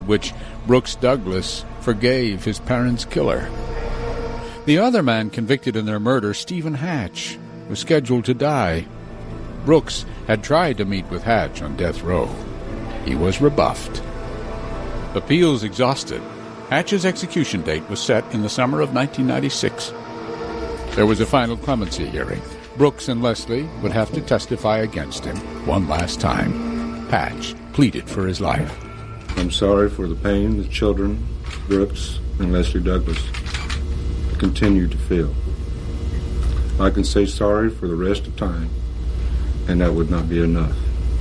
which Brooks Douglas forgave his parents' killer. The other man convicted in their murder, Stephen Hatch, was scheduled to die. Brooks had tried to meet with Hatch on death row. He was rebuffed. Appeals exhausted, Hatch's execution date was set in the summer of 1996. There was a final clemency hearing. Brooks and Leslie would have to testify against him one last time. Hatch pleaded for his life. I'm sorry for the pain the children, Brooks and Leslie Douglas, continue to feel. I can say sorry for the rest of time, and that would not be enough.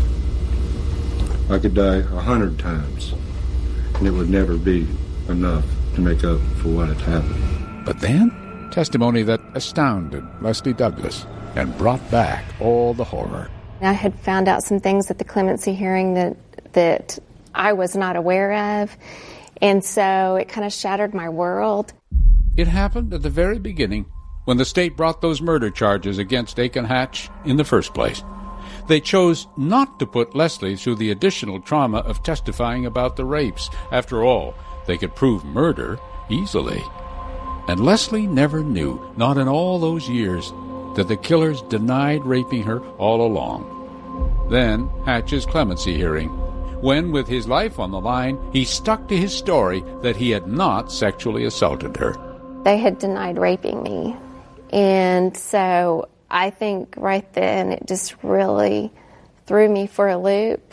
I could die 100 times, and it would never be enough to make up for what had happened. But then, testimony that astounded Leslie Douglas and brought back all the horror. I had found out some things at the clemency hearing that I was not aware of, and so it kind of shattered my world. It happened at the very beginning, when the state brought those murder charges against Aiken Hatch in the first place. They chose not to put Leslie through the additional trauma of testifying about the rapes. After all, they could prove murder easily. And Leslie never knew, not in all those years, that the killers denied raping her all along. Then Hatch's clemency hearing, when, with his life on the line, he stuck to his story that he had not sexually assaulted her. They had denied raping me. And so I think right then it just really threw me for a loop.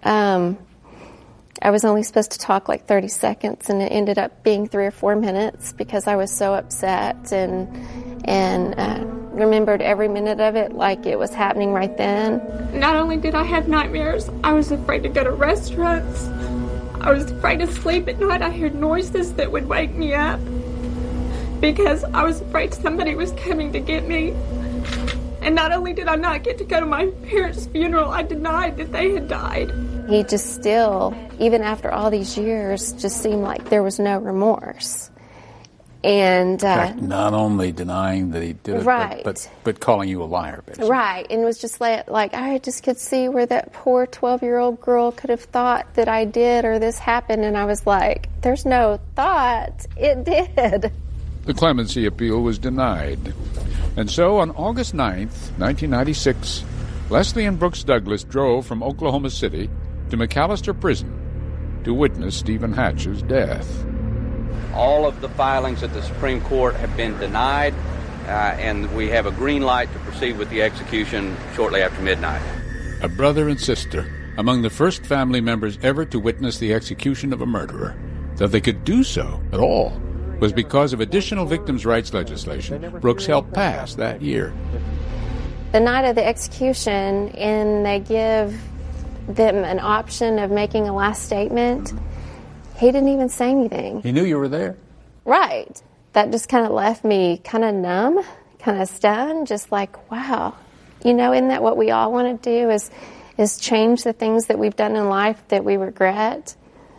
I was only supposed to talk like 30 seconds, and it ended up being 3 or 4 minutes because I was so upset and remembered every minute of it like it was happening right then. Not only did I have nightmares, I was afraid to go to restaurants. I was afraid to sleep at night. I heard noises that would wake me up because I was afraid somebody was coming to get me. And not only did I not get to go to my parents' funeral, I denied that they had died. He just still, even after all these years, just seemed like there was no remorse. And in fact, not only denying that he did it, right. but calling you a liar, basically. Right, and it was just like I just could see where that poor 12-year-old girl could have thought that I did or this happened, and I was like, there's no thought, it did. The clemency appeal was denied. And so on August 9th, 1996, Leslie and Brooks Douglas drove from Oklahoma City to McAllister Prison to witness Stephen Hatch's death. All of the filings at the Supreme Court have been denied, and we have a green light to proceed with the execution shortly after midnight. A brother and sister, among the first family members ever to witness the execution of a murderer. That they could do so at all was because of additional victims' rights legislation Brooks helped pass that year. The night of the execution, and they give them an option of making a last statement, he didn't even say anything. He knew you were there. Right. That just kind of left me kind of numb, kind of stunned, just like, wow. You know, isn't that what we all want to do is change the things that we've done in life that we regret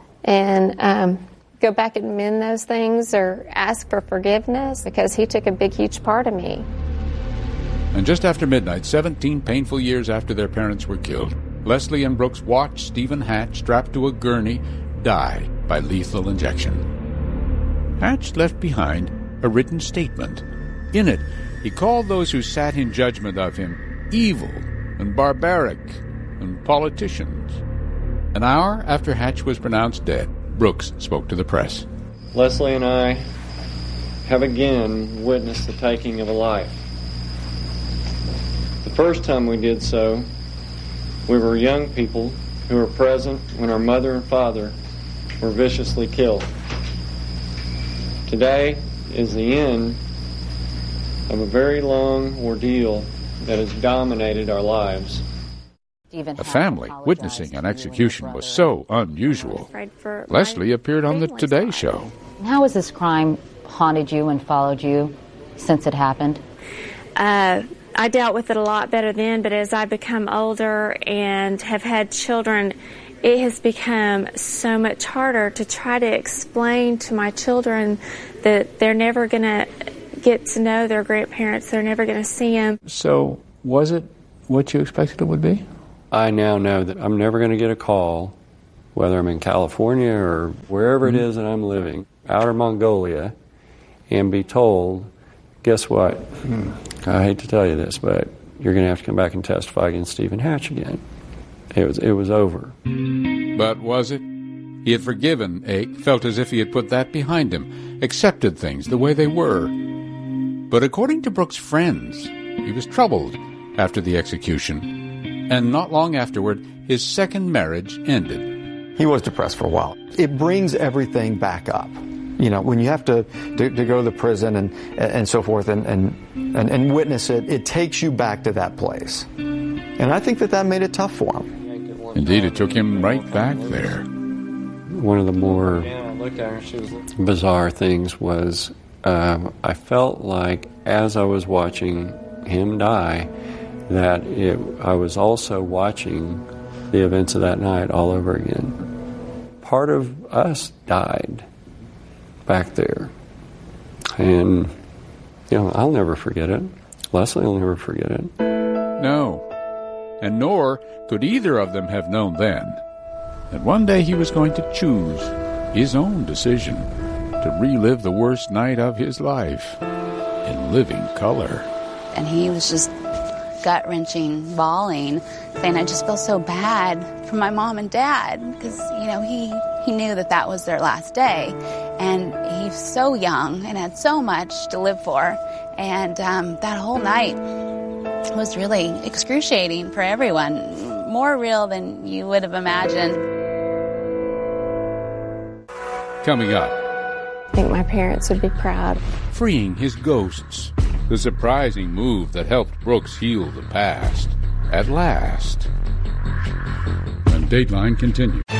and go back and mend those things or ask for forgiveness, because he took a big, huge part of me. And just after midnight, 17 painful years after their parents were killed, Leslie and Brooks watched Stephen Hatch, strapped to a gurney, die by lethal injection. Hatch left behind a written statement. In it, he called those who sat in judgment of him evil and barbaric and politicians. An hour after Hatch was pronounced dead, Brooks spoke to the press. Leslie and I have again witnessed the taking of a life. The first time we did so, we were young people who were present when our mother and father were viciously killed. Today is the end of a very long ordeal that has dominated our lives. A family witnessing an execution was so unusual. Leslie appeared on the Today Show. How has this crime haunted you and followed you since it happened? I dealt with it a lot better then, but as I become older and have had children, it has become so much harder to try to explain to my children that they're never going to get to know their grandparents, they're never going to see them. So, was it what you expected it would be? I now know that I'm never going to get a call whether I'm in California or wherever it is that I'm living, outer Mongolia, and be told, guess what? I hate to tell you this, but you're going to have to come back and testify against Stephen Hatch again. It was over. But was it? He had forgiven Ake, felt as if he had put that behind him, accepted things the way they were. But according to Brooks' friends, he was troubled after the execution, and not long afterward, his second marriage ended. He was depressed for a while. It brings everything back up. You know, when you have to go to the prison and so forth and witness it, it takes you back to that place. And I think that made it tough for him. Indeed, it took him right back there. One of the more bizarre things was I felt like as I was watching him die, that I was also watching the events of that night all over again. Part of us died back there. And, you know, I'll never forget it. Leslie will never forget it. No. And nor could either of them have known then that one day he was going to choose his own decision to relive the worst night of his life in living color. And he was just gut-wrenching, bawling, saying, I just feel so bad for my mom and dad, because, you know, he knew that was their last day. And he's so young and had so much to live for. And that whole night was really excruciating for everyone, more real than you would have imagined. Coming up, I think my parents would be proud. freeing his ghosts, the surprising move that helped Brooks heal the past, at last. And Dateline continues.